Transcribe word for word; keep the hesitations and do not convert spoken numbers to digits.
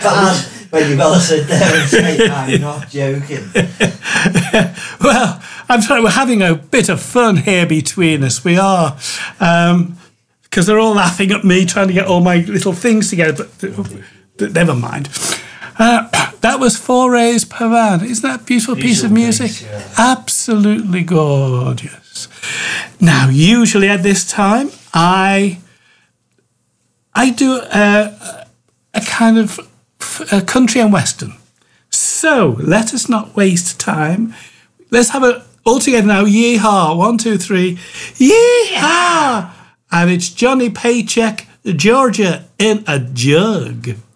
bad when you've got to sit there and say, I'm not joking. Well, I'm sorry, we're having a bit of fun here between us. We are. Um, because they're all laughing at me trying to get all my little things together, but, but never mind. Uh, that was Forays Pavane. Isn't that a beautiful Visual piece of music? Piece, yeah. Absolutely gorgeous. Now, usually at this time, I I do a, a kind of a country and western. So let us not waste time. Let's have it all together now. Yeehaw! One, two, three. Yeehaw! And it's Johnny Paycheck, Georgia in a Jug.